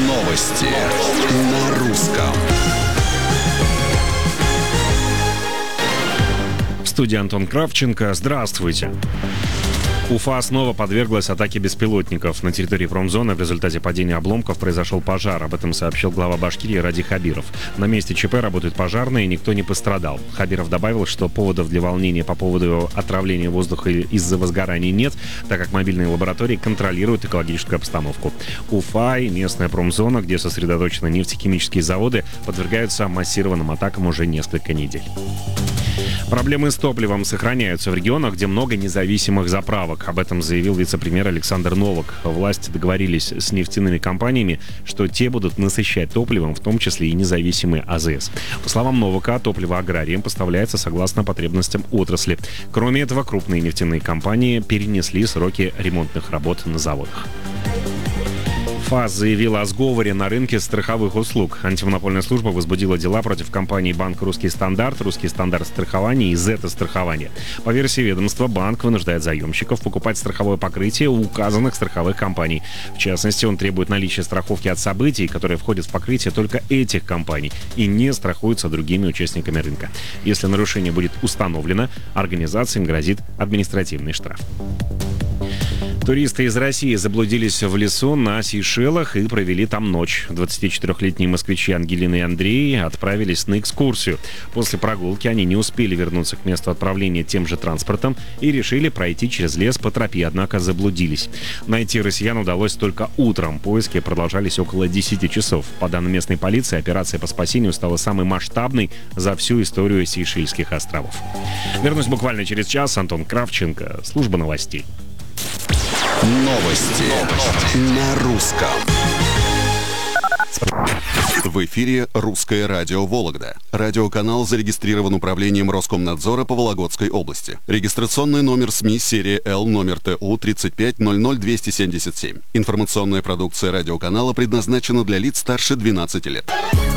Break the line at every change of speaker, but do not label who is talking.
Новости на русском.
В студии Антон Кравченко. Здравствуйте. Уфа снова подверглась атаке беспилотников. На территории промзоны в результате падения обломков произошел пожар. Об этом сообщил глава Башкирии Ради Хабиров. На месте ЧП работают пожарные, никто не пострадал. Хабиров добавил, что поводов для волнения по поводу отравления воздуха из-за возгораний нет, так как мобильные лаборатории контролируют экологическую обстановку. Уфа и местная промзона, где сосредоточены нефтехимические заводы, подвергаются массированным атакам уже несколько недель. Проблемы с топливом сохраняются в регионах, где много независимых заправок. Об этом заявил вице-премьер Александр Новак. Власти договорились с нефтяными компаниями, что те будут насыщать топливом, в том числе и независимые АЗС. По словам Новака, топливо аграриям поставляется согласно потребностям отрасли. Кроме этого, крупные нефтяные компании перенесли сроки ремонтных работ на заводах. ФАС заявила о сговоре на рынке страховых услуг. Антимонопольная служба возбудила дела против компаний «Банк Русский Стандарт», «Русский Стандарт страхования» и «Зета страхования». По версии ведомства, банк вынуждает заемщиков покупать страховое покрытие у указанных страховых компаний. В частности, он требует наличия страховки от событий, которые входят в покрытие только этих компаний и не страхуются другими участниками рынка. Если нарушение будет установлено, организациям грозит административный штраф. Туристы из России заблудились в лесу на Сейшелах и провели там ночь. 24-летние москвичи Ангелина и Андрей отправились на экскурсию. После прогулки они не успели вернуться к месту отправления тем же транспортом и решили пройти через лес по тропе, однако заблудились. Найти россиян удалось только утром. Поиски продолжались около 10 часов. По данным местной полиции, операция по спасению стала самой масштабной за всю историю Сейшельских островов. Вернусь буквально через час. Антон Кравченко, служба новостей.
Новости на русском. В эфире «Русское радио Вологда». Радиоканал зарегистрирован управлением Роскомнадзора по Вологодской области. Регистрационный номер СМИ серия Л, номер ТУ 3500277. Информационная продукция радиоканала предназначена для лиц старше 12 лет.